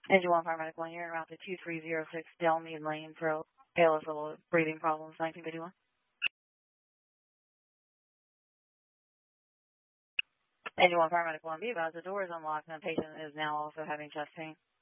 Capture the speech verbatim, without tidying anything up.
Engine one Paramedic one, you're around to two three zero six Delmead Lane for A L S level breathing problems, nineteen fifty-one. Engine one Paramedic one, be advised the door is unlocked and the patient is now also having chest pain.